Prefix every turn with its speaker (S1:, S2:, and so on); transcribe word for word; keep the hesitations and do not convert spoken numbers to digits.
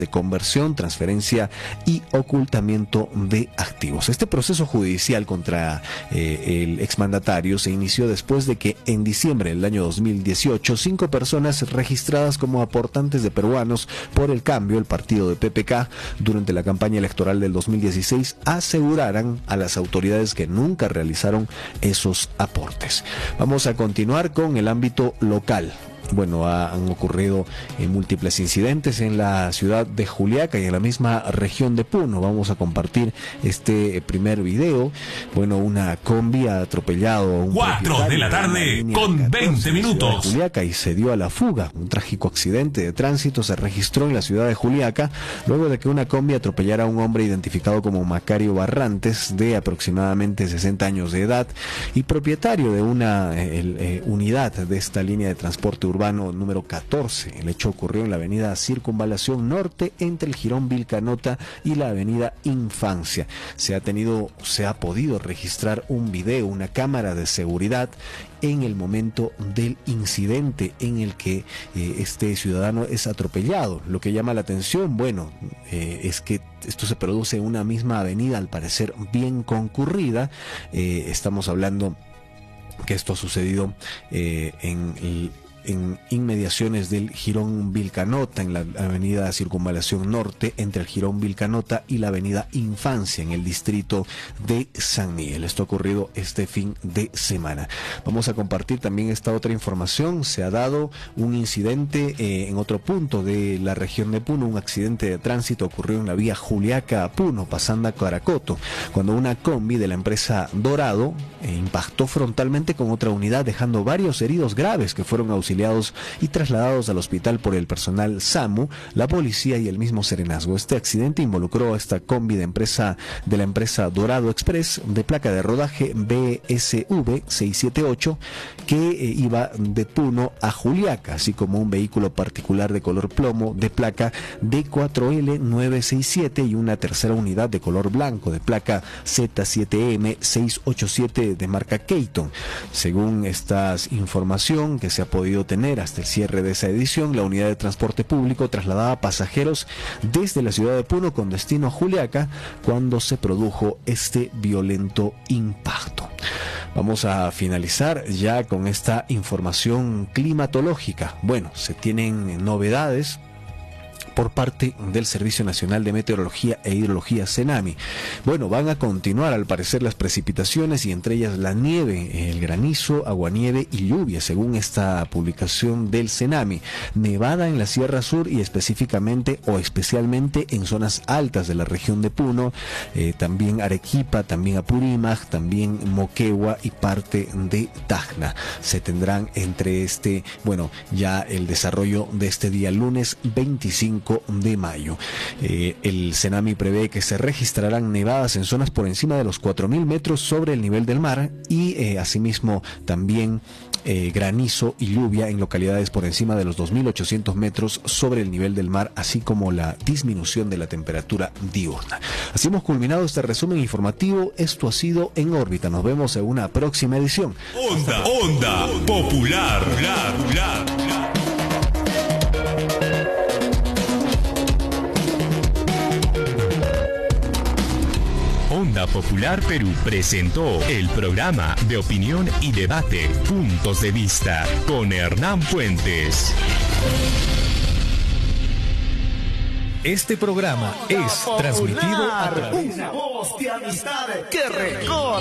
S1: de conversión, transferencia y ocultamiento de activos. Este proceso judicial contra eh, el exmandatario se inició después de que en diciembre del año dos mil dieciocho cinco personas registradas como aportantes de Peruanos por el Cambio, el partido de P P K, durante la campaña electoral del dos mil dieciséis aseguraran a las autoridades que nunca realizaron esos aportes. Vamos a continuar con el ámbito local. Bueno, ha, han ocurrido eh, múltiples incidentes en la ciudad de Juliaca y en la misma región de Puno. Vamos a compartir este eh, primer video. Bueno, una combi ha atropellado a un
S2: cuatro de la tarde con veinte minutos.
S1: De Juliaca y se dio a la fuga. Un trágico accidente de tránsito se registró en la ciudad de Juliaca luego de que una combi atropellara a un hombre identificado como Macario Barrantes, de aproximadamente sesenta años de edad y propietario de una eh, eh, unidad de esta línea de transporte urbano número catorce. El hecho ocurrió en la avenida Circunvalación Norte entre el Jirón Vilcanota y la avenida Infancia. Se ha tenido, se ha podido registrar un video, una cámara de seguridad en el momento del incidente en el que eh, este ciudadano es atropellado. Lo que llama la atención, bueno, eh, es que esto se produce en una misma avenida, al parecer bien concurrida. Eh, estamos hablando que esto ha sucedido eh, en el en inmediaciones del Jirón Vilcanota, en la avenida Circunvalación Norte, entre el Jirón Vilcanota y la avenida Infancia, en el distrito de San Miguel. Esto ha ocurrido este fin de semana. Vamos a compartir también esta otra información. Se ha dado un incidente eh, en otro punto de la región de Puno. Un accidente de tránsito ocurrió en la vía Juliaca a Puno, pasando a Caracoto, cuando una combi de la empresa Dorado eh, impactó frontalmente con otra unidad, dejando varios heridos graves que fueron auxiliados y trasladados al hospital por el personal SAMU, la policía y el mismo Serenazgo. Este accidente involucró a esta combi de empresa de la empresa Dorado Express de placa de rodaje B S V seiscientos setenta y ocho que eh, iba de Puno a Juliaca, así como un vehículo particular de color plomo de placa D cuatro L nueve seis siete y una tercera unidad de color blanco de placa Z siete M seiscientos ochenta y siete de marca Keaton. Según esta información que se ha podido tener hasta el cierre de esa edición, la unidad de transporte público trasladaba pasajeros desde la ciudad de Puno con destino a Juliaca cuando se produjo este violento impacto. Vamos a finalizar ya con esta información climatológica. Bueno, se tienen novedades por parte del Servicio Nacional de Meteorología e Hidrología CENAMI. Bueno, van a continuar al parecer las precipitaciones y entre ellas la nieve, el granizo, aguanieve y lluvia, según esta publicación del CENAMI. Nevada en la Sierra Sur y específicamente o especialmente en zonas altas de la región de Puno, eh, también Arequipa, también Apurímac, también Moquegua y parte de Tacna. Se tendrán entre este, bueno, ya el desarrollo de este día lunes veinticinco de mayo. Eh, el CENAMI prevé que se registrarán nevadas en zonas por encima de los cuatro mil metros sobre el nivel del mar y eh, asimismo también eh, granizo y lluvia en localidades por encima de los dos mil ochocientos metros sobre el nivel del mar, así como la disminución de la temperatura diurna. Así hemos culminado este resumen informativo. Esto ha sido En órbita. Nos vemos en una próxima edición.
S2: Onda, onda, popular, popular, popular, popular. Onda Popular Perú presentó el programa de opinión y debate Puntos de Vista con Hernán Puentes. Este programa es transmitido a través de
S3: una voz de amistad que recorre